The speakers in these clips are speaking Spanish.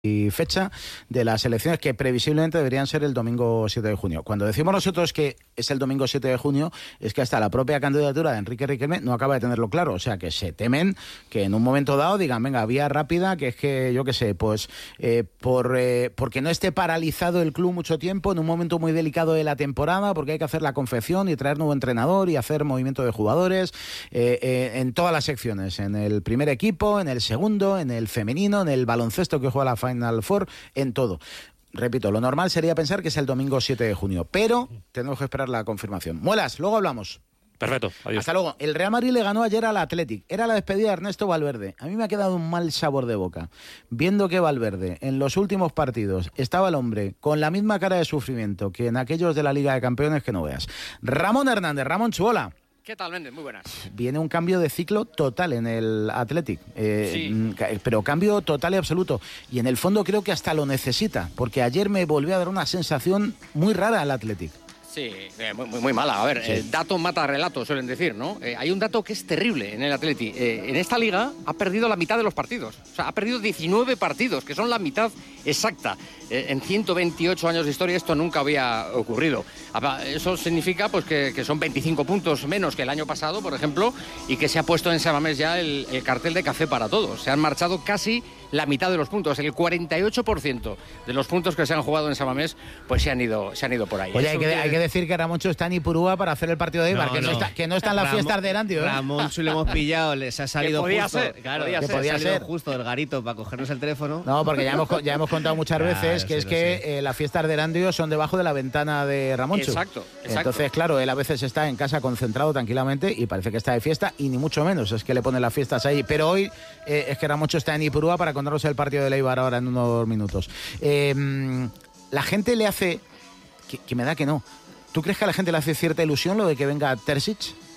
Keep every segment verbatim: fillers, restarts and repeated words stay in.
y fecha de las elecciones que previsiblemente deberían ser el domingo siete de junio. Cuando decimos nosotros que es el domingo siete de junio, es que hasta la propia candidatura de Enrique Riquelme no acaba de tenerlo claro. O sea, que se temen que en un momento dado digan, venga, vía rápida, que es que, yo qué sé, pues eh, por eh, porque no esté paralizado el club mucho tiempo, en un momento muy delicado de la temporada, porque hay que hacer la confección y traer nuevo entrenador y hacer movimiento de jugadores eh, eh, en todas las secciones, en el primer equipo, en el segundo, en el femenino, en el baloncesto que juega la Final Four, en todo. Repito, lo normal sería pensar que es el domingo siete de junio, pero tenemos que esperar la confirmación. Muelas, luego hablamos. Perfecto, adiós. Hasta luego. El Real Madrid le ganó ayer al Athletic. Era la despedida de Ernesto Valverde. A mí me ha quedado un mal sabor de boca. Viendo que Valverde, en los últimos partidos, estaba el hombre con la misma cara de sufrimiento que en aquellos de la Liga de Campeones, que no veas. Ramón Hernández, Ramón Chuola. ¿Qué tal, Méndez? Muy buenas. Viene un cambio de ciclo total en el Athletic, eh, sí. pero cambio total y absoluto. Y en el fondo creo que hasta lo necesita, porque ayer me volvió a dar una sensación muy rara al Athletic. Sí, eh, muy, muy mala. A ver, sí. eh, dato mata relato, suelen decir, ¿no? Eh, hay un dato que es terrible en el Athletic. Eh, en esta liga ha perdido la mitad de los partidos. O sea, ha perdido diecinueve partidos, que son la mitad exacta. Eh, en ciento veintiocho años de historia esto nunca había ocurrido. Eso significa pues que, que son veinticinco puntos menos que el año pasado, por ejemplo, y que se ha puesto en San Mamés ya el, el cartel de café para todos. Se han marchado casi la mitad de los puntos. El cuarenta y ocho por ciento de los puntos que se han jugado en San Mamés pues se han ido, se han ido por ahí. Oye, hay que, hay que decir que Ramoncho está en Ipurúa para hacer el partido de Eibar, no, que, no. No está, que no está en las Ramón, fiestas de Erandio. ¿eh? Ramoncho le hemos pillado, les ha salido podía justo. Ser, claro, podía que ser. podía ser justo del garito para cogernos el teléfono. No, porque ya hemos, ya hemos contado muchas claro, veces que sí, es que eh, las fiestas de Erandio son debajo de la ventana de Ramoncho. Exacto, exacto. Entonces, claro, él a veces está en casa concentrado tranquilamente y parece que está de fiesta, y ni mucho menos es que le ponen las fiestas ahí. Pero hoy eh, es que Ramoncho está en Ipurúa para contarnos el partido de Eibar ahora en unos minutos. Eh, la gente le hace... Que, que me da que no. ¿Tú crees que a la gente le hace cierta ilusión lo de que venga Terzic?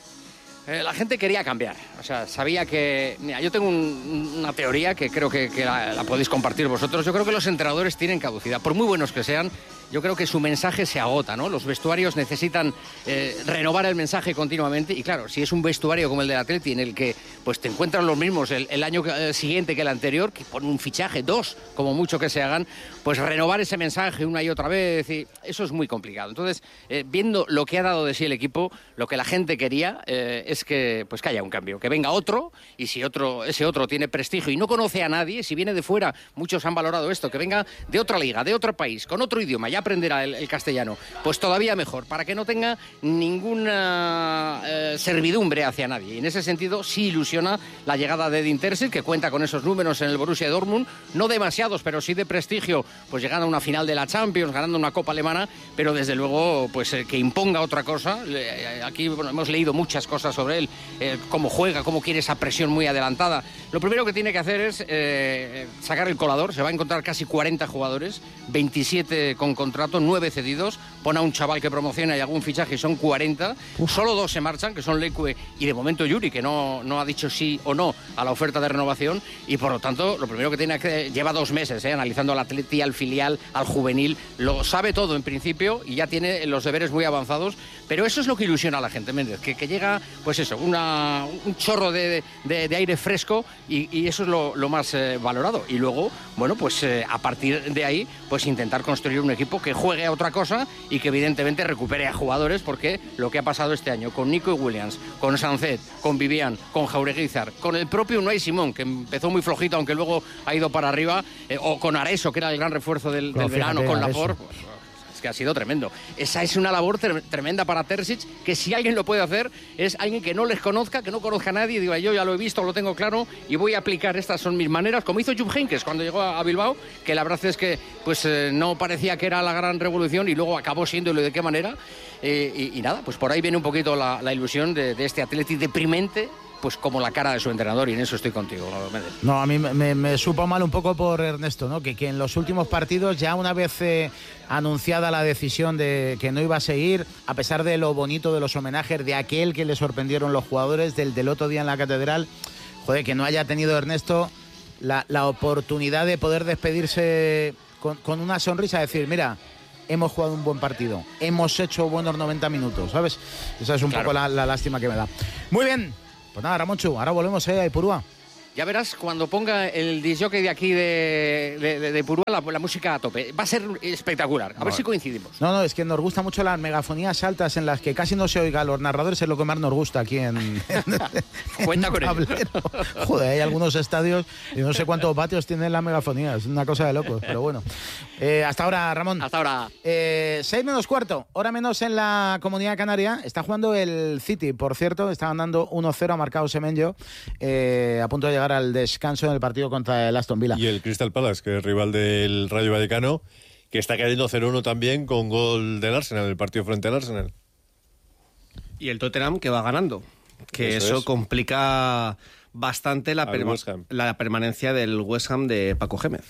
Eh, la gente quería cambiar, o sea, sabía que... Mira, yo tengo un, una teoría que creo que, que la, la podéis compartir vosotros. Yo creo que los entrenadores tienen caducidad, por muy buenos que sean. Yo creo que su mensaje se agota, ¿no? Los vestuarios necesitan eh, renovar el mensaje continuamente, y claro, si es un vestuario como el del Atleti en el que pues te encuentran los mismos el, el año siguiente que el anterior, que ponen un fichaje, dos, como mucho que se hagan, pues renovar ese mensaje una y otra vez, y eso es muy complicado. Entonces, eh, viendo lo que ha dado de sí el equipo, lo que la gente quería eh, es que, pues que haya un cambio, que venga otro, y si otro, ese otro tiene prestigio y no conoce a nadie, si viene de fuera, muchos han valorado esto, que venga de otra liga, de otro país, con otro idioma, ya aprenderá el, el castellano, pues todavía mejor, para que no tenga ninguna eh, servidumbre hacia nadie. Y en ese sentido sí ilusiona la llegada de Edin Terzic, que cuenta con esos números en el Borussia Dortmund, no demasiados, pero sí de prestigio, pues llegando a una final de la Champions, ganando una Copa Alemana, pero desde luego pues eh, que imponga otra cosa. Eh, aquí bueno, hemos leído muchas cosas sobre él, eh, cómo juega, cómo quiere esa presión muy adelantada. Lo primero que tiene que hacer es eh, sacar el colador. Se va a encontrar casi cuarenta jugadores, veintisiete con contrato, nueve cedidos, pone a un chaval que promociona y algún fichaje, son cuarenta. Uf. Solo dos se marchan, que son Leque y de momento Yuri, que no, no ha dicho sí o no a la oferta de renovación, y por lo tanto lo primero que tiene que lleva dos meses eh, analizando al Atleti, al filial, al juvenil, lo sabe todo en principio y ya tiene los deberes muy avanzados, pero eso es lo que ilusiona a la gente, Méndez, que, que llega pues eso, una, un chorro de, de, de aire fresco, y, y eso es lo, lo más eh, valorado. Y luego, bueno, pues eh, a partir de ahí, pues intentar construir un equipo que juegue a otra cosa y que evidentemente recupere a jugadores, porque lo que ha pasado este año con Nico Williams, con Sancet, con Vivian, con Jaureguizar, con el propio Unai Simón, que empezó muy flojito aunque luego ha ido para arriba, eh, o con Areso, que era el gran refuerzo del, del verano, con Laporte, pues, es que ha sido tremendo. Esa es una labor tre- tremenda para Terzic, que si alguien lo puede hacer es alguien que no les conozca, que no conozca a nadie, y diga, yo ya lo he visto, lo tengo claro y voy a aplicar, estas son mis maneras, como hizo Jupp Heynckes cuando llegó a Bilbao, que la verdad es que pues eh, no parecía que era la gran revolución y luego acabó siéndolo. ¿De qué manera? Eh, y, y nada, pues por ahí viene un poquito la, la ilusión de, de este Atleti deprimente, pues como la cara de su entrenador, y en eso estoy contigo, Méndez. No, a mí me, me supo mal un poco por Ernesto, ¿no? Que, que en los últimos partidos, ya una vez eh, anunciada la decisión de que no iba a seguir, a pesar de lo bonito de los homenajes, de aquel que le sorprendieron los jugadores, del, del otro día en la Catedral, joder, que no haya tenido Ernesto la, la oportunidad de poder despedirse con, con una sonrisa, decir, mira, hemos jugado un buen partido, hemos hecho buenos noventa minutos, ¿sabes? Esa es un claro. poco la, la lástima que me da. Muy bien. Pues nada, Ramonchu, ahora volvemos eh, a Ipurúa. Ya verás cuando ponga el disjockey de aquí de, de, de, de Purúa la, la música a tope. Va a ser espectacular. A no, ver si coincidimos. No, no, es que nos gusta mucho las megafonías altas en las que casi no se oiga a los narradores, es lo que más nos gusta aquí en... en Cuenta con ello. Joder, hay algunos estadios y no sé cuántos vatios tienen las megafonías. Es una cosa de locos, pero bueno. Eh, hasta ahora, Ramón. Hasta ahora. Eh, seis menos cuarto, hora menos en la Comunidad Canaria. Está jugando el City, por cierto. Está ganando uno cero, ha marcado Semenyo, eh, a punto de llegar al descanso en el partido contra el Aston Villa. Y el Crystal Palace, que es rival del Rayo Vallecano, que está cayendo cero uno también con gol del Arsenal, el partido frente al Arsenal. Y el Tottenham, que va ganando, que eso, eso complica bastante la, perma- la permanencia del West Ham de Paco Gémez.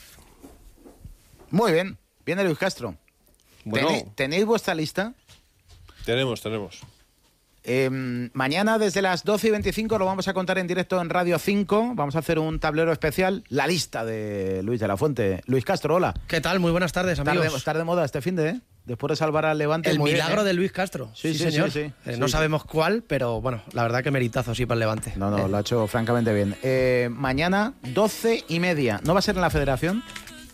Muy bien, viene Luis Castro. Bueno, ¿Tenéis, ¿Tenéis vuestra lista? Tenemos, tenemos. Eh, mañana desde las doce y veinticinco lo vamos a contar en directo en Radio cinco. Vamos a hacer un tablero especial, la lista de Luis de la Fuente. Luis Castro, hola. ¿Qué tal? Muy buenas tardes, amigos. Estar de, estar de moda este fin de, ¿eh? Después de salvar al Levante. El muy milagro bien, ¿eh? de Luis Castro. Sí, sí, sí señor. Sí, sí, eh, sí, no sí. sabemos cuál, pero bueno, la verdad que meritazo sí para el Levante. No, no, eh. lo ha hecho francamente bien. Eh, mañana, doce y media. ¿No va a ser en la Federación?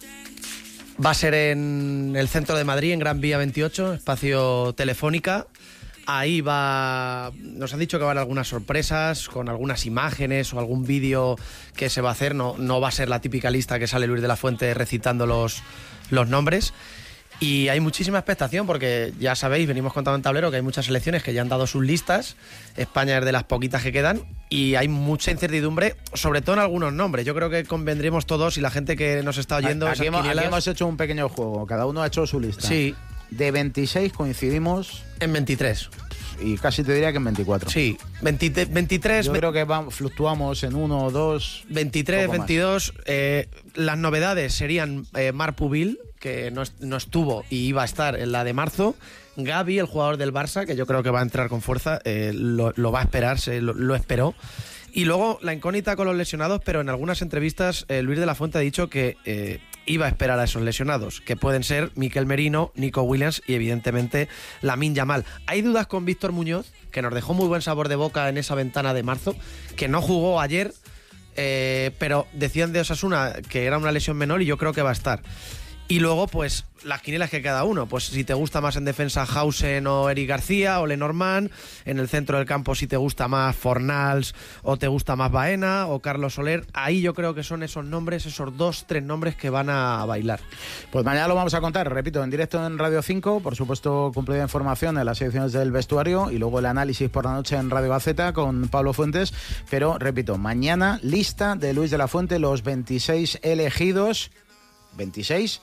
Va a ser en el centro de Madrid, en Gran Vía veintiocho, espacio Telefónica. Ahí va, nos han dicho que van algunas sorpresas con algunas imágenes o algún vídeo que se va a hacer. No, no va a ser la típica lista que sale Luis de la Fuente recitando los, los nombres. Y hay muchísima expectación porque ya sabéis, venimos contando en tablero que hay muchas selecciones que ya han dado sus listas. España es de las poquitas que quedan y hay mucha incertidumbre, sobre todo en algunos nombres. Yo creo que convendremos todos y la gente que nos está oyendo. Aquí, hemos, quinielas... aquí hemos hecho un pequeño juego. Cada uno ha hecho su lista. Sí. De veintiséis coincidimos. En veintitrés. Y casi te diría que en veinticuatro. Sí, veinte, veintitrés. Yo creo que vamos, fluctuamos en uno o dos. veintitrés, veintidós. Eh, las novedades serían eh, Marc Pubil, que no, no estuvo y iba a estar en la de marzo. Gavi, el jugador del Barça, que yo creo que va a entrar con fuerza, eh, lo, lo va a esperar, se lo, lo esperó. Y luego la incógnita con los lesionados, pero en algunas entrevistas eh, Luis de la Fuente ha dicho que eh, iba a esperar a esos lesionados, que pueden ser Mikel Merino, Nico Williams y evidentemente Lamine Yamal. Hay dudas con Víctor Muñoz, que nos dejó muy buen sabor de boca en esa ventana de marzo, que no jugó ayer, eh, pero decían de Osasuna que era una lesión menor y yo creo que va a estar. Y luego, pues, las quinielas que cada uno. Pues si te gusta más en defensa Hausen o Eric García o Lenormand. En el centro del campo si te gusta más Fornals o te gusta más Baena o Carlos Soler. Ahí yo creo que son esos nombres, esos dos, tres nombres que van a bailar. Pues mañana lo vamos a contar, repito, en directo en Radio cinco. Por supuesto, cumplida información en las ediciones del vestuario y luego el análisis por la noche en Radio Gaceta con Pablo Fuentes. Pero, repito, mañana lista de Luis de la Fuente, los veintiséis elegidos. ¿veintiséis?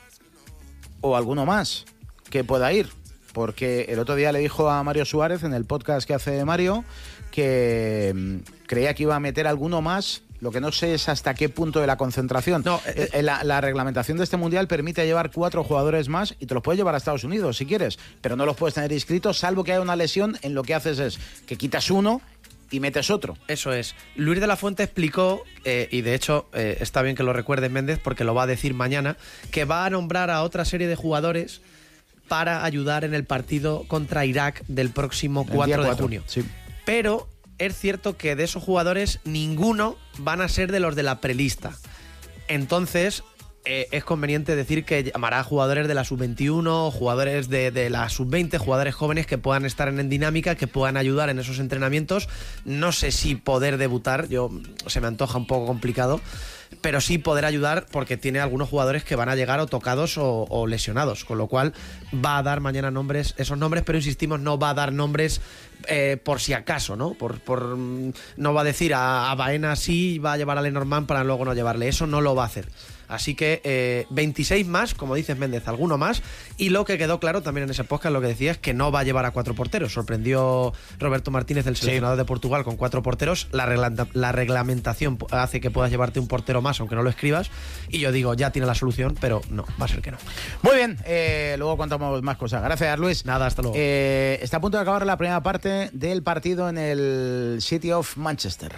O alguno más que pueda ir, porque el otro día le dijo a Mario Suárez en el podcast que hace Mario que mmm, creía que iba a meter alguno más. Lo que no sé es hasta qué punto de la concentración. No, eh, eh, la, la reglamentación de este mundial permite llevar cuatro jugadores más y te los puedes llevar a Estados Unidos si quieres, pero no los puedes tener inscritos salvo que haya una lesión. En lo que haces es que quitas uno y metes otro. Eso es. Luis de la Fuente explicó, eh, y de hecho eh, está bien que lo recuerde Méndez porque lo va a decir mañana, que va a nombrar a otra serie de jugadores para ayudar en el partido contra Irak del próximo cuatro de junio. Sí. Pero es cierto que de esos jugadores ninguno van a ser de los de la prelista. Entonces eh, es conveniente decir que llamará a jugadores de la sub veintiuno, jugadores de, de la sub veinte, jugadores jóvenes que puedan estar en dinámica, que puedan ayudar en esos entrenamientos. No sé si poder debutar, yo se me antoja un poco complicado, pero sí poder ayudar porque tiene algunos jugadores que van a llegar o tocados o, o lesionados, con lo cual va a dar mañana nombres, esos nombres, pero insistimos, no va a dar nombres eh, por si acaso, ¿no? Por, por, no va a decir a, a Baena sí, va a llevar a Lenormand para luego no llevarle, eso no lo va a hacer. Así que eh, veintiséis más, como dices Méndez, alguno más. Y lo que quedó claro también en ese podcast, lo que decía es que no va a llevar a cuatro porteros. Sorprendió Roberto Martínez, el seleccionador sí. de Portugal, con cuatro porteros. La, regla- la reglamentación hace que puedas llevarte un portero más, aunque no lo escribas. Y yo digo, ya tiene la solución, pero no, va a ser que no. Muy bien, eh, luego contamos más cosas. Gracias, Luis. Nada, hasta luego. Eh, está a punto de acabar la primera parte del partido en el City of Manchester.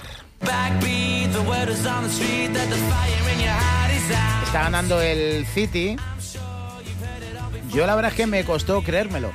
Está ganando el City. Yo la verdad es que me costó creérmelo,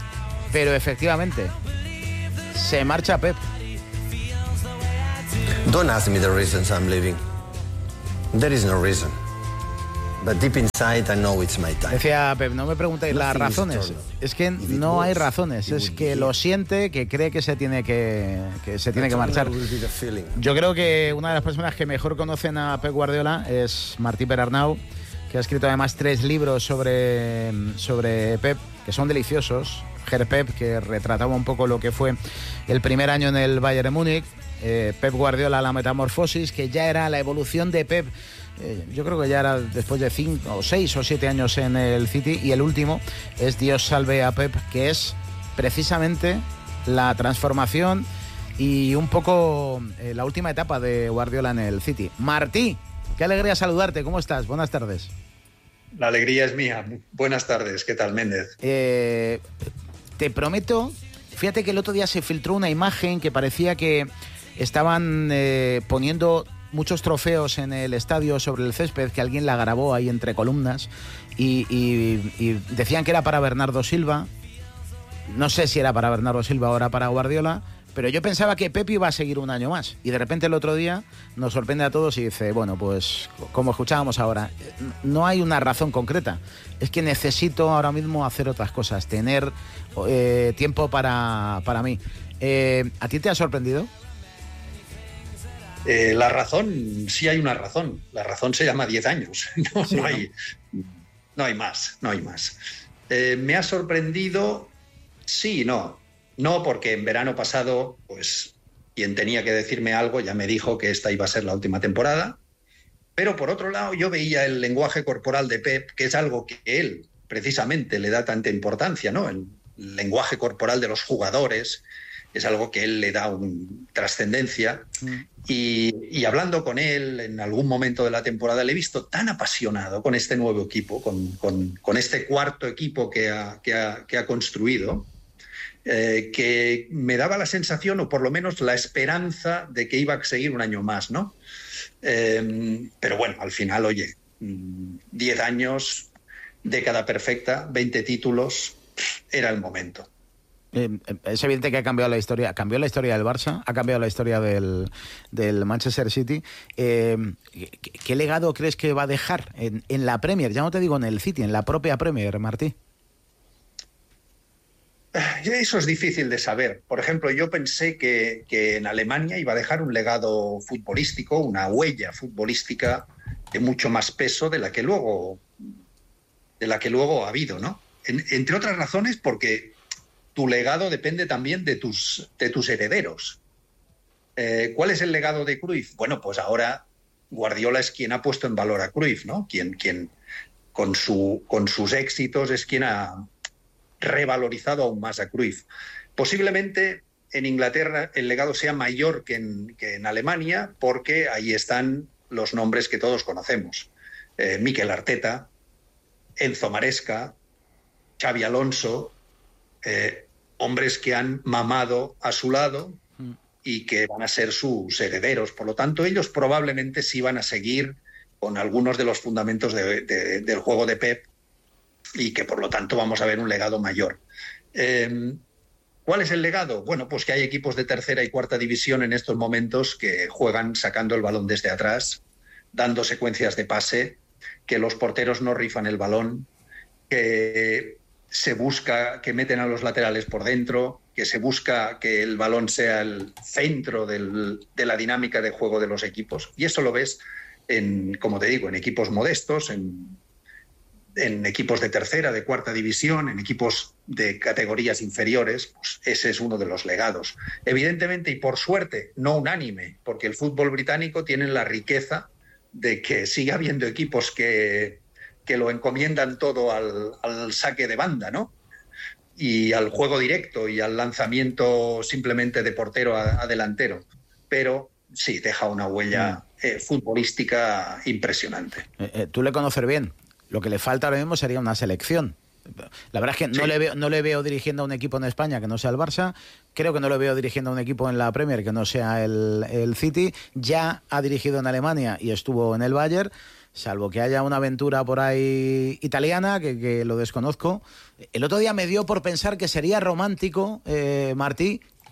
pero efectivamente se marcha Pep. Don't ask me the reasons I'm leaving. There is no reason. But deep inside I know it's my time. Decía Pep, no me preguntéis las razones. Es que no hay razones. Es que lo siente, que cree que se tiene que, que se tiene que marchar. Yo creo que una de las personas que mejor conocen a Pep Guardiola es Martí Perarnau, que ha escrito además tres libros sobre, sobre Pep, que son deliciosos. Herr Pep, que retrataba un poco lo que fue el primer año en el Bayern de Múnich. Eh, Pep Guardiola, la metamorfosis, que ya era la evolución de Pep. Eh, yo creo que ya era después de cinco o seis o siete años en el City. Y el último es Dios salve a Pep, que es precisamente la transformación y un poco eh, la última etapa de Guardiola en el City. Martí, qué alegría saludarte. ¿Cómo estás? Buenas tardes. La alegría es mía. Buenas tardes. ¿Qué tal, Méndez? Eh, te prometo, fíjate que el otro día se filtró una imagen que parecía que estaban eh, poniendo muchos trofeos en el estadio sobre el césped, que alguien la grabó ahí entre columnas y, y, y decían que era para Bernardo Silva. No sé si era para Bernardo Silva o era para Guardiola, pero yo pensaba que Pep iba a seguir un año más y de repente el otro día nos sorprende a todos y dice, bueno, pues como escuchábamos ahora, no hay una razón concreta, es que necesito ahora mismo hacer otras cosas, tener eh, tiempo para, para mí. Eh, ¿A ti te ha sorprendido? Eh, la razón, sí hay una razón. La razón se llama diez años. No, sí, no, hay, no hay más, no hay más. Eh, ¿Me ha sorprendido? Sí y no. No, porque en verano pasado, pues, quien tenía que decirme algo ya me dijo que esta iba a ser la última temporada. Pero, por otro lado, yo veía el lenguaje corporal de Pep, que es algo que él, precisamente, le da tanta importancia, ¿no? El lenguaje corporal de los jugadores es algo que él le da un, trascendencia. Mm. Y, y hablando con él en algún momento de la temporada, le he visto tan apasionado con este nuevo equipo, con, con, con este cuarto equipo que ha, que ha, que ha construido, eh, que me daba la sensación, o por lo menos la esperanza, de que iba a seguir un año más, ¿no? Eh, pero bueno, al final, oye, diez años, década perfecta, veinte títulos, era el momento. Eh, es evidente que ha cambiado la historia, cambió la historia del Barça, ha cambiado la historia del, del Manchester City. Eh, ¿qué, ¿Qué legado crees que va a dejar en, en la Premier? Ya no te digo en el City, en la propia Premier, Martí. Eso es difícil de saber. Por ejemplo, yo pensé que, que en Alemania iba a dejar un legado futbolístico, una huella futbolística de mucho más peso de la que luego, de la que luego ha habido, ¿no? En, entre otras razones porque tu legado depende también de tus, de tus herederos. Eh, ¿Cuál es el legado de Cruyff? Bueno, pues ahora Guardiola es quien ha puesto en valor a Cruyff, ¿no? Quien, quien con, su, con sus éxitos es quien ha revalorizado aún más a Cruyff. Posiblemente en Inglaterra el legado sea mayor que en, que en Alemania, porque ahí están los nombres que todos conocemos. Eh, Mikel Arteta, Enzo Maresca, Xabi Alonso, Eh, hombres que han mamado a su lado y que van a ser sus herederos. Por lo tanto, ellos probablemente sí van a seguir con algunos de los fundamentos de, de, del juego de Pep y que, por lo tanto, vamos a ver un legado mayor. Eh, ¿Cuál es el legado? Bueno, pues que hay equipos de tercera y cuarta división en estos momentos que juegan sacando el balón desde atrás, dando secuencias de pase, que los porteros no rifan el balón, que se busca que meten a los laterales por dentro, que se busca que el balón sea el centro del, de la dinámica de juego de los equipos. Y eso lo ves, en, como te digo, en equipos modestos, en, en equipos de tercera, de cuarta división, en equipos de categorías inferiores. Pues ese es uno de los legados. Evidentemente, y por suerte, no unánime, porque el fútbol británico tiene la riqueza de que sigue habiendo equipos que que lo encomiendan todo al, al saque de banda, ¿no? Y al juego directo y al lanzamiento simplemente de portero a, a delantero. Pero sí, deja una huella eh, futbolística impresionante. Eh, eh, tú le conoces bien. Lo que le falta ahora mismo sería una selección. La verdad es que no, sí. le veo, no le veo dirigiendo a un equipo en España que no sea el Barça. Creo que no le veo dirigiendo a un equipo en la Premier que no sea el, el City. Ya ha dirigido en Alemania y estuvo en el Bayern. Salvo que haya una aventura por ahí italiana, que, que lo desconozco. El otro día me dio por pensar que sería romántico, eh, Martí,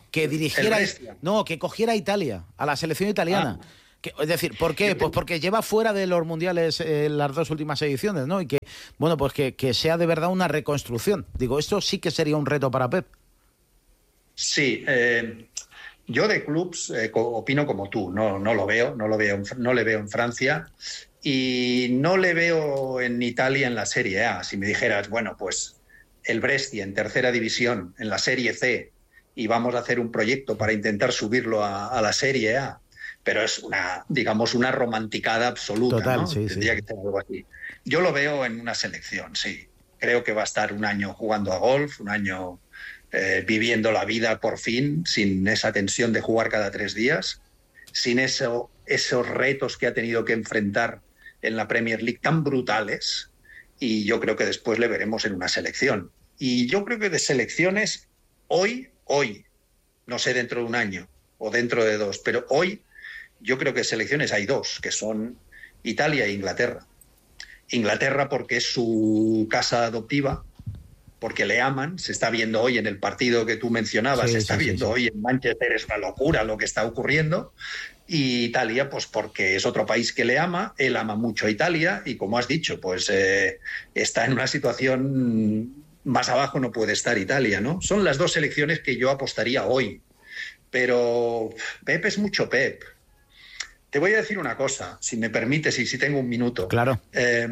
que dirigiera, no, que cogiera a Italia, a la selección italiana. Ah. Que, es decir, ¿por qué? Pues porque lleva fuera de los mundiales eh, las dos últimas ediciones, ¿no? Y que, bueno, pues que, que sea de verdad una reconstrucción. Digo, esto sí que sería un reto para Pep. Sí, eh, yo de clubs eh, opino como tú, no, no lo veo, no lo veo, no le veo en Francia y no le veo en Italia en la Serie A. Si me dijeras, bueno, pues el Brescia en tercera división, en la Serie C, y vamos a hacer un proyecto para intentar subirlo a, a la Serie A, pero es una, digamos, una romanticada absoluta. Total, ¿no? Sí, Tendría sí. que ser algo así. Yo lo veo en una selección, sí. Creo que va a estar un año jugando a golf, un año eh, viviendo la vida por fin, sin esa tensión de jugar cada tres días, sin eso, esos retos que ha tenido que enfrentar en la Premier League tan brutales, y yo creo que después le veremos en una selección. Y yo creo que de selecciones, hoy, hoy, no sé dentro de un año o dentro de dos, pero hoy yo creo que selecciones hay dos, que son Italia e Inglaterra. Inglaterra porque es su casa adoptiva, porque le aman, se está viendo hoy en el partido que tú mencionabas, sí, se está sí, viendo sí, sí. hoy en Manchester, es una locura lo que está ocurriendo. Y Italia, pues porque es otro país que le ama, él ama mucho a Italia y como has dicho, pues eh, está en una situación más abajo, no puede estar Italia, ¿no? Son las dos selecciones que yo apostaría hoy. Pero Pep es mucho Pep. Te voy a decir una cosa, si me permites y si tengo un minuto. Claro. Eh,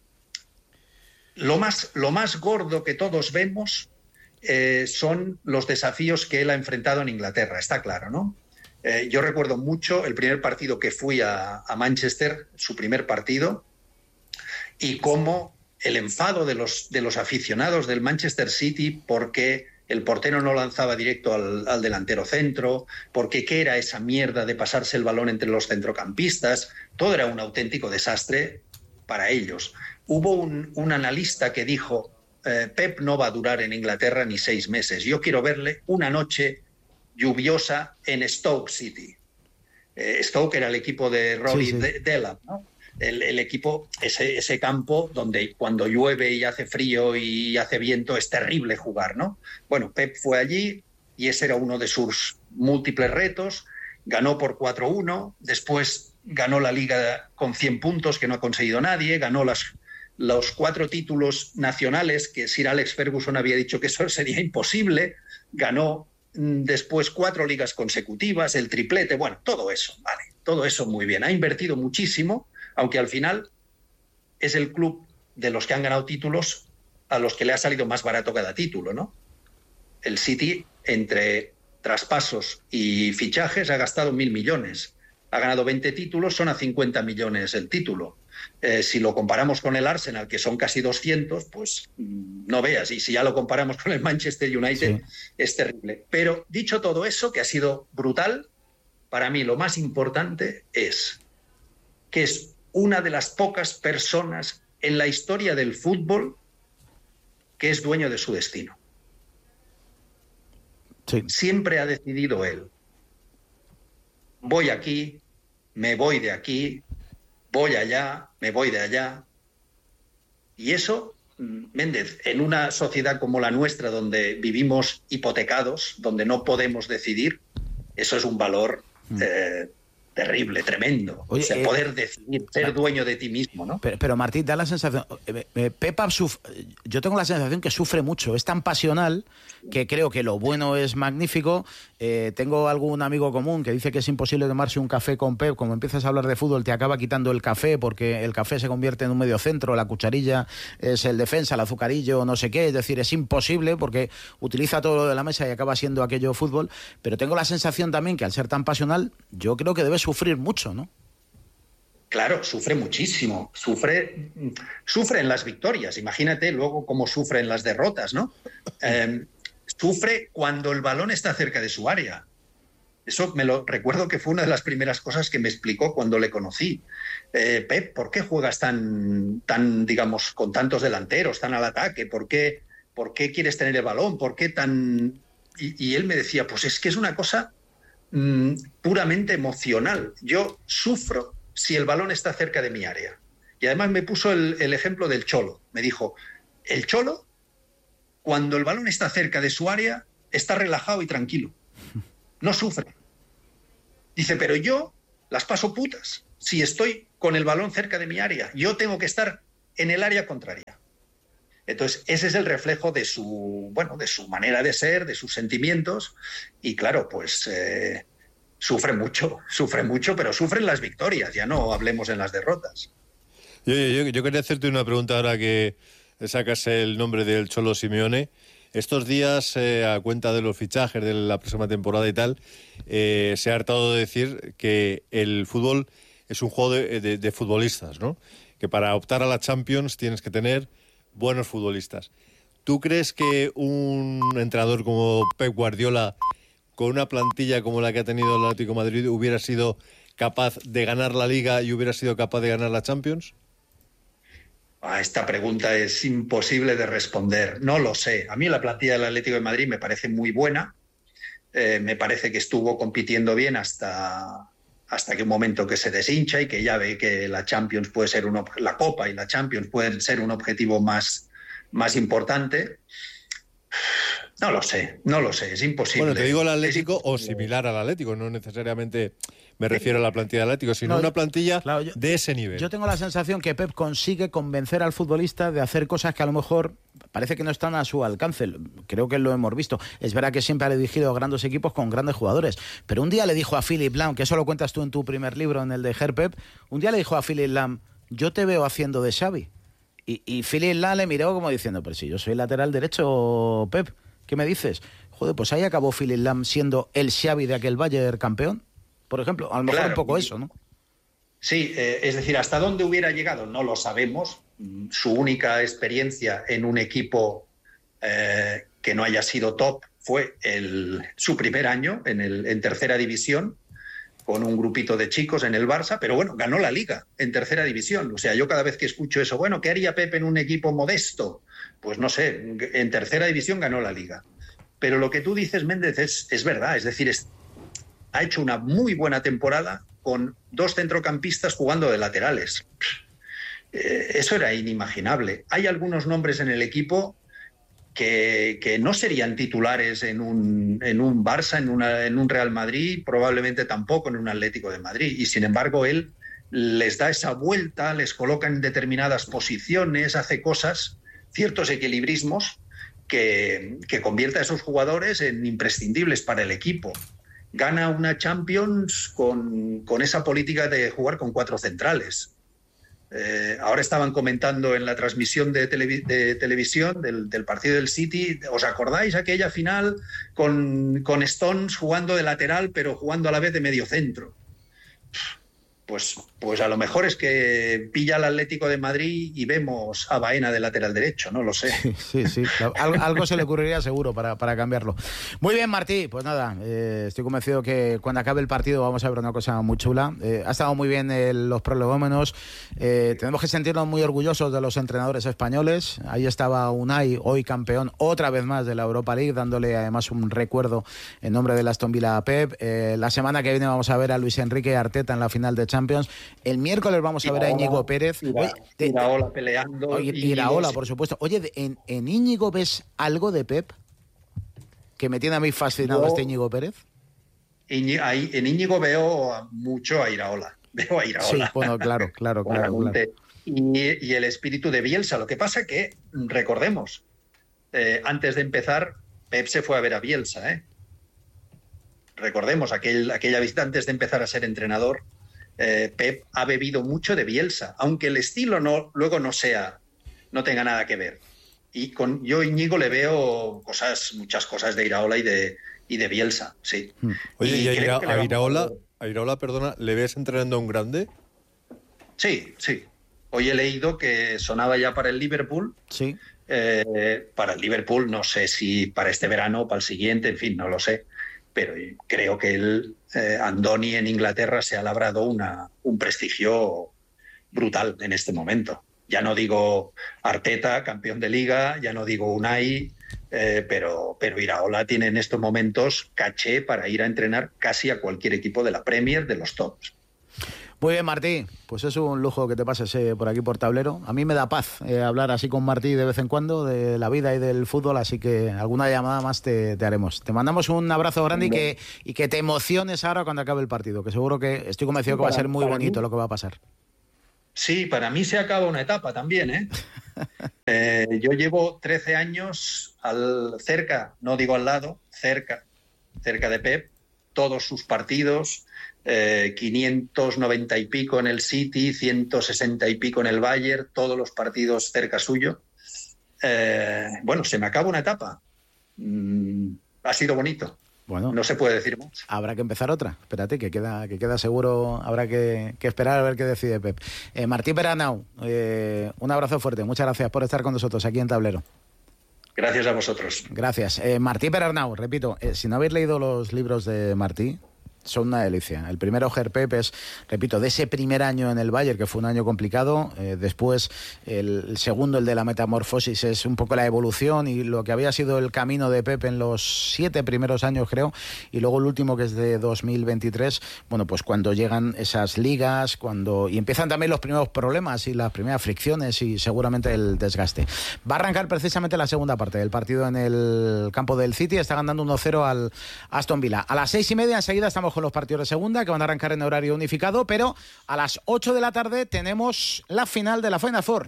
lo más, lo más gordo que todos vemos eh, son los desafíos que él ha enfrentado en Inglaterra, está claro, ¿no? Eh, yo recuerdo mucho el primer partido que fui a, a Manchester, su primer partido, y cómo el enfado de los, de los aficionados del Manchester City porque el portero no lanzaba directo al, al delantero centro, porque qué era esa mierda de pasarse el balón entre los centrocampistas, todo era un auténtico desastre para ellos. Hubo un, un analista que dijo, eh, Pep no va a durar en Inglaterra ni seis meses, yo quiero verle una noche lluviosa en Stoke City. Eh, Stoke era el equipo de Rory sí, sí. Delap, ¿no? El, el equipo, ese, ese campo donde cuando llueve y hace frío y hace viento es terrible jugar, ¿no? Bueno, Pep fue allí y ese era uno de sus múltiples retos, ganó por cuatro uno, después ganó la Liga con cien puntos que no ha conseguido nadie, ganó las, los cuatro títulos nacionales que Sir Alex Ferguson había dicho que eso sería imposible, ganó después cuatro ligas consecutivas, el triplete, bueno, todo eso, vale, todo eso muy bien, ha invertido muchísimo, aunque al final es el club de los que han ganado títulos a los que le ha salido más barato cada título, ¿no? El City, entre traspasos y fichajes, ha gastado mil millones. Ha ganado veinte títulos, son a cincuenta millones el título. Eh, si lo comparamos con el Arsenal, que son casi doscientos, pues no veas. Y si ya lo comparamos con el Manchester United, sí. es terrible. Pero dicho todo eso, que ha sido brutal, para mí lo más importante es que es una de las pocas personas en la historia del fútbol que es dueño de su destino. Sí. Siempre ha decidido él. Voy aquí, me voy de aquí, voy allá, me voy de allá. Y eso, Méndez, en una sociedad como la nuestra, donde vivimos hipotecados, donde no podemos decidir, eso es un valor mm. eh, terrible, tremendo. Oye, o sea, eh, poder decidir, ser dueño de ti mismo, ¿no? Pero, pero Martín, da la sensación... Eh, eh, Pepa, suf, yo tengo la sensación que sufre mucho. Es tan pasional que creo que lo bueno es magnífico. Eh, tengo algún amigo común que dice que es imposible tomarse un café con Pep. Como empiezas a hablar de fútbol, te acaba quitando el café porque el café se convierte en un medio centro, la cucharilla es el defensa, el azucarillo, no sé qué. Es decir, es imposible porque utiliza todo lo de la mesa y acaba siendo aquello fútbol. Pero tengo la sensación también que al ser tan pasional, yo creo que debe sufrir mucho, ¿no? Claro, sufre muchísimo, sufre, sufre en las victorias, imagínate luego cómo sufre en las derrotas, ¿no? Eh, sufre cuando el balón está cerca de su área. Eso me lo recuerdo que fue una de las primeras cosas que me explicó cuando le conocí. Eh, Pep, ¿por qué juegas tan, tan, digamos, con tantos delanteros, tan al ataque? ¿Por qué, por qué quieres tener el balón? ¿Por qué tan...? Y, y él me decía, pues es que es una cosa mmm, puramente emocional. Yo sufro si el balón está cerca de mi área. Y además me puso el, el ejemplo del Cholo. Me dijo, el Cholo, cuando el balón está cerca de su área, está relajado y tranquilo. no sufre. Dice, pero yo las paso putas si estoy con el balón cerca de mi área. Yo tengo que estar en el área contraria. Entonces, ese es el reflejo de su, bueno, de su manera de ser, de sus sentimientos. Y claro, pues eh, sufre mucho, sufre mucho, pero sufren las victorias, ya no hablemos en las derrotas. Yo, yo, yo quería hacerte una pregunta ahora que sacas el nombre del Cholo Simeone. Estos días, eh, a cuenta de los fichajes de la próxima temporada y tal, eh, se ha hartado de decir que el fútbol es un juego de, de, de futbolistas, ¿no? Que para optar a la Champions tienes que tener buenos futbolistas. ¿Tú crees que un entrenador como Pep Guardiola, con una plantilla como la que ha tenido el Atlético de Madrid, hubiera sido capaz de ganar la Liga y hubiera sido capaz de ganar la Champions? Ah, esta pregunta es imposible de responder. No lo sé. A mí la plantilla del Atlético de Madrid me parece muy buena. Eh, me parece que estuvo compitiendo bien hasta, hasta que un momento que se deshincha y que ya ve que la Champions puede ser un, la Copa y la Champions pueden ser un objetivo más, más importante. No lo sé, no lo sé, es imposible. Bueno, te digo el Atlético o similar al Atlético, no necesariamente me refiero a la plantilla del Atlético, sino no, una plantilla claro, yo, de ese nivel. Yo tengo la sensación que Pep consigue convencer al futbolista de hacer cosas que a lo mejor parece que no están a su alcance. Creo que lo hemos visto. Es verdad que siempre ha dirigido a grandes equipos con grandes jugadores, pero un día le dijo a Philipp Lahm, que eso lo cuentas tú en tu primer libro, en el de Herr Pep, un día le dijo a Philipp Lahm, yo te veo haciendo de Xavi. Y, y Philipp Lahm le miró como diciendo, pero si yo soy lateral derecho, Pep, ¿qué me dices? Joder, pues ahí acabó Philipp Lahm siendo el Xavi de aquel Bayern campeón, por ejemplo. A lo mejor claro, un poco eso, ¿no? Sí, eh, es decir, hasta dónde hubiera llegado no lo sabemos. Su única experiencia en un equipo eh, que no haya sido top fue el, su primer año en, el, en tercera división, con un grupito de chicos en el Barça, pero bueno, ganó la Liga en tercera división. O sea, yo cada vez que escucho eso, bueno, ¿qué haría Pep en un equipo modesto? Pues no sé, en tercera división ganó la Liga. Pero lo que tú dices, Méndez, es, es verdad. Es decir, es, ha hecho una muy buena temporada con dos centrocampistas jugando de laterales. Eh, eso era inimaginable. Hay algunos nombres en el equipo que, que no serían titulares en un, en un Barça, en, una, en un Real Madrid, probablemente tampoco en un Atlético de Madrid. Y sin embargo, él les da esa vuelta, les coloca en determinadas posiciones, hace cosas, ciertos equilibrismos que, que convierte a esos jugadores en imprescindibles para el equipo. Gana una Champions con, con esa política de jugar con cuatro centrales. Eh, ahora estaban comentando en la transmisión de, televi- de televisión del, del partido del City, ¿os acordáis aquella final con, con Stones jugando de lateral pero jugando a la vez de medio centro? Pues, pues a lo mejor es que pilla al Atlético de Madrid y vemos a Baena de lateral derecho, no lo sé. Sí, sí, sí. Algo, algo se le ocurriría seguro para, para cambiarlo. Muy bien, Martí, pues nada, eh, estoy convencido que cuando acabe el partido vamos a ver una cosa muy chula. Eh, ha estado muy bien eh, los prolegómenos, eh, tenemos que sentirnos muy orgullosos de los entrenadores españoles. Ahí estaba Unai, hoy campeón otra vez más de la Europa League, dándole además un recuerdo en nombre del Aston Villa a Pep. Eh, la semana que viene vamos a ver a Luis Enrique Arteta en la final de Champions. El miércoles vamos a ver a Íñigo Pérez. Oye, de, Iraola peleando. Oye, Iraola, por supuesto. Oye, de, en, ¿en Íñigo ves algo de Pep? Que me tiene a mí fascinado Yo, este Íñigo Pérez. Iñi, ahí, en Íñigo veo mucho a Iraola. Veo a Iraola. Sí, bueno, claro, claro, claro. claro. Y, y el espíritu de Bielsa. Lo que pasa que, recordemos, eh, antes de empezar, Pep se fue a ver a Bielsa, ¿eh? Recordemos, aquel, aquella visita antes de empezar a ser entrenador, Eh, Pep ha bebido mucho de Bielsa, aunque el estilo no, luego no sea, no tenga nada que ver. Y con yo Íñigo le veo cosas, muchas cosas de Iraola y de, y de Bielsa, sí. Oye, y, y a, Ira, a, Iraola, a Iraola, perdona, ¿le ves entrenando a un grande? Sí, sí. Hoy he leído que sonaba ya para el Liverpool. Sí. Eh, para el Liverpool, no sé si para este verano o para el siguiente, en fin, no lo sé. Pero creo que el eh, Andoni en Inglaterra se ha labrado una, un prestigio brutal en este momento. Ya no digo Arteta, campeón de Liga, ya no digo Unai, eh, pero, pero Iraola tiene en estos momentos caché para ir a entrenar casi a cualquier equipo de la Premier, de los tops. Muy bien, Martí. Pues es un lujo que te pases eh, por aquí por Tablero. A mí me da paz eh, hablar así con Martí de vez en cuando de la vida y del fútbol, así que alguna llamada más te, te haremos. Te mandamos un abrazo grande y que, y que te emociones ahora cuando acabe el partido, que seguro que estoy convencido que va a ser muy bonito lo que va a pasar. Sí, para mí se acaba una etapa también, ¿eh? eh yo llevo trece años al, cerca, no digo al lado, cerca, cerca de Pep, todos sus partidos, eh, quinientos noventa y pico en el City, ciento sesenta y pico en el Bayern, todos los partidos cerca suyo. Eh, bueno, se me acaba una etapa. Mm, ha sido bonito. Bueno, no se puede decir más. Habrá que empezar otra. Espérate, que queda, que queda seguro. Habrá que, que esperar a ver qué decide Pep. Eh, Martí Peranau, eh, un abrazo fuerte. Muchas gracias por estar con nosotros aquí en Tablero. Gracias a vosotros. Gracias. Eh, Martí Peranau, repito, eh, si no habéis leído los libros de Martí, son una delicia. El primero, Ger Pep, es, repito, de ese primer año en el Bayern, que fue un año complicado. Eh, después, el, el segundo, el de la metamorfosis, es un poco la evolución y lo que había sido el camino de Pep en los siete primeros años, creo. Y luego el último, que es de dos mil veintitrés, bueno, pues cuando llegan esas ligas, cuando y empiezan también los primeros problemas y las primeras fricciones y seguramente el desgaste. Va a arrancar precisamente la segunda parte del partido en el campo del City. Está ganando uno cero al Aston Villa. A las seis y media enseguida estamos con los partidos de segunda que van a arrancar en horario unificado, pero a las ocho de la tarde tenemos la final de la Final Four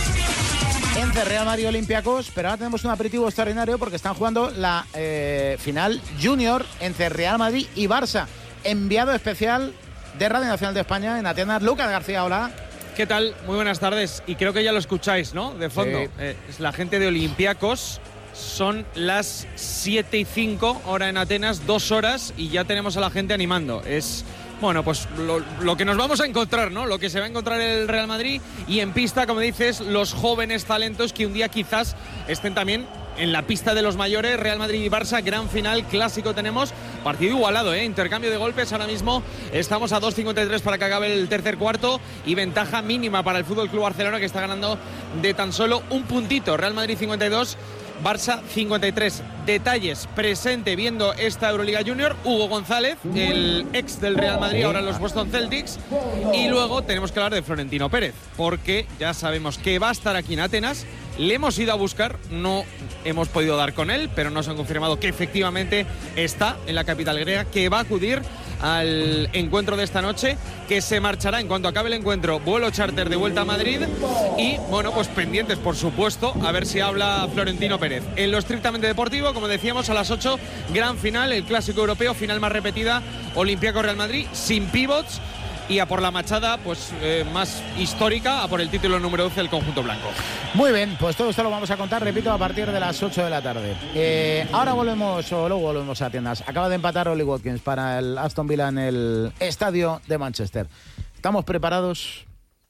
entre Real Madrid y Olympiacos, pero ahora tenemos un aperitivo extraordinario porque están jugando la eh, final junior entre Real Madrid y Barça. Enviado especial de Radio Nacional de España en Atenas, Lucas García, hola. ¿Qué tal? Muy buenas tardes. Y creo que ya lo escucháis, ¿no? De fondo. Sí. Eh, es la gente de Olympiacos. Son las siete y cinco, hora en Atenas, dos horas, y ya tenemos a la gente animando. Es, bueno, pues lo, lo que nos vamos a encontrar, ¿no? Lo que se va a encontrar el Real Madrid, y en pista, como dices, los jóvenes talentos que un día quizás estén también en la pista de los mayores. Real Madrid y Barça, gran final, clásico tenemos. Partido igualado, ¿eh? Intercambio de golpes. Ahora mismo estamos a dos cincuenta y tres para que acabe el tercer cuarto y ventaja mínima para el F C Barcelona, que está ganando de tan solo un puntito. Real Madrid cincuenta y dos, Barça cincuenta y tres. Detalles, presente viendo esta Euroliga Junior, Hugo González, el ex del Real Madrid, ahora en los Boston Celtics. Y luego tenemos que hablar de Florentino Pérez, porque ya sabemos que va a estar aquí en Atenas. Le hemos ido a buscar, no hemos podido dar con él, pero nos han confirmado que efectivamente está en la capital griega, que va a acudir al encuentro de esta noche, que se marchará en cuanto acabe el encuentro, vuelo charter de vuelta a Madrid. Y bueno, pues pendientes, por supuesto, a ver si habla Florentino Pérez. En lo estrictamente deportivo, como decíamos, a las ocho, gran final, el clásico europeo, final más repetida, Olympiacos Real Madrid, sin pivots. Y a por la machada, pues eh, más histórica, a por el título número doce del conjunto blanco. Muy bien, pues todo esto lo vamos a contar, repito, a partir de las ocho de la tarde. Eh, ahora volvemos, o luego volvemos a tiendas. Acaba de empatar Oli Watkins para el Aston Villa en el estadio de Manchester. ¿Estamos preparados?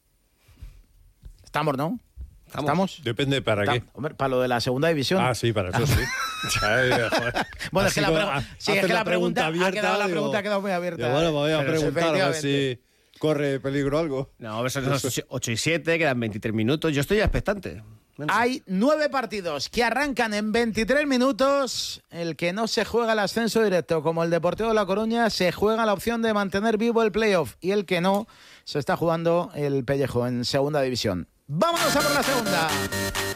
Estamos, ¿no? ¿Estamos? ¿Estamos? Depende para qué. Hombre, para lo de la segunda división. Ah, sí, para eso sí. Ay, bueno, es que la, pre- sí, es que la pregunta, pregunta abierta, ha quedado, la pregunta digo, ha quedado muy abierta. Yo, bueno, me voy a pero preguntar a ver si corre peligro algo. No, son las ocho y siete, quedan veintitrés minutos. Yo estoy expectante. Menos. Hay nueve partidos que arrancan en veintitrés minutos. El que no se juega el ascenso directo, como el Deportivo de La Coruña, se juega la opción de mantener vivo el playoff. Y el que no, se está jugando el pellejo en segunda división. ¡Vámonos a por la segunda!